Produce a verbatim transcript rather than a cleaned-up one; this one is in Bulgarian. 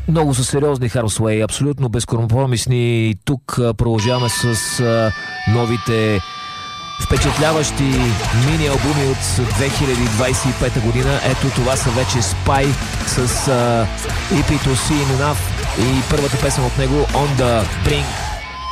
Много са сериозни Harsway, абсолютно безкомпромисни. Тук а, продължаваме с а, новите впечатляващи мини-албуми от две хиляди двадесет и пета година. Ето това са вече Spy с а, и пи To See Enough и първата песен от него On The Brink.